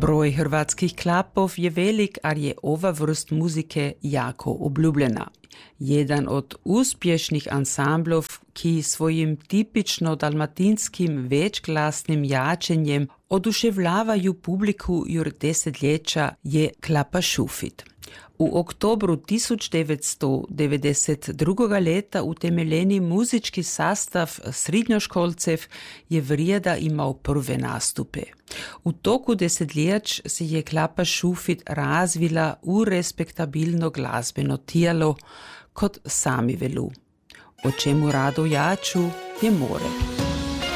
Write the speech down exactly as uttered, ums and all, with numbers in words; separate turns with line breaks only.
Broj hrvatskih klapov je velik, ali je ova vrst muzike jako obljubljena. Jedan od uspješnih ansamblov, ki svojim tipično dalmatinskim večglasnim jačenjem oduševljavaju publiku jur desetljeća, je Klapa Šufit. U oktobru tisoč devetsto devedeset drugega leta utemeljeni muzički sastav srednjoškolcev je vrijeda imao prve nastupe. U toku desetlječ se je Klapa Šufit razvila u respektabilno glazbeno tijelo, kot sami velu. O čemu rado jaču je more.